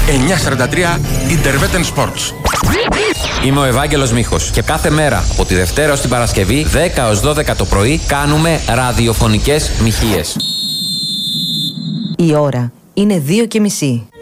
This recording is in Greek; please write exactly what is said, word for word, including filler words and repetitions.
εννιακόσια σαράντα τρία Interveten Sports. Είμαι ο Ευάγγελος Μίχος και κάθε μέρα από τη Δευτέρα ως την Παρασκευή δέκα έως δώδεκα το πρωί κάνουμε ραδιοφωνικές μοιχείες. Η ώρα είναι δύο και μισή.